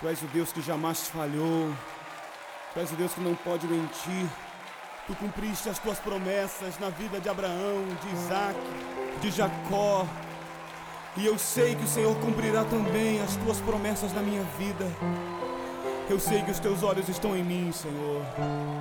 Tu és o Deus que jamais falhou. Tu és o Deus que não pode mentir. Tu cumpriste as tuas promessas na vida de Abraão, de Isaac, de Jacó. E eu sei que o Senhor cumprirá também as tuas promessas na minha vida. Eu sei que os teus olhos estão em mim, Senhor.